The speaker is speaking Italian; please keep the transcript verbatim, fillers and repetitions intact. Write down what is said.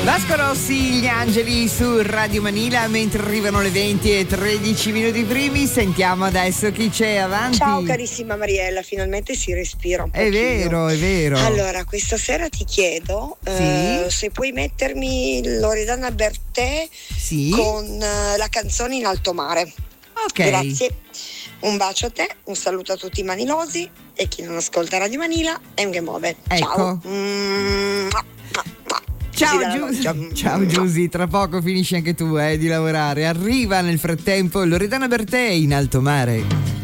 Vasco Rossi, Gli Angeli su Radio Manila, mentre arrivano le venti e tredici minuti primi. Sentiamo adesso chi c'è avanti. Ciao carissima Mariella, finalmente si respira un po'. È vero, è vero. Allora, questa sera ti chiedo sì? eh, se puoi mettermi Loredana Bertè sì? con uh, la canzone In Alto Mare. Ok. Grazie. Un bacio a te, un saluto a tutti i manilosi e chi non ascolta Radio Manila è un game over. Ecco. Ciao. Mm, Ciao Giusy, ciao Giusy, tra poco finisci anche tu eh, di lavorare. Arriva nel frattempo Loredana Bertè In Alto Mare.